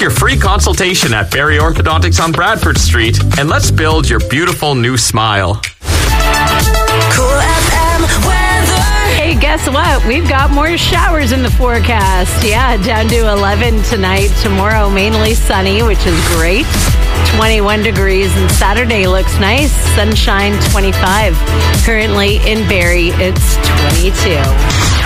Book your free consultation at Barry Orthodontics on Bradford Street, and let's build your beautiful new smile. Cool FM weather. Hey, guess what? We've got more showers in the forecast. Yeah, down to 11 tonight. Tomorrow, mainly sunny, which is great. 21 degrees, and Saturday looks nice. Sunshine, 25. Currently in Barrie, it's 22.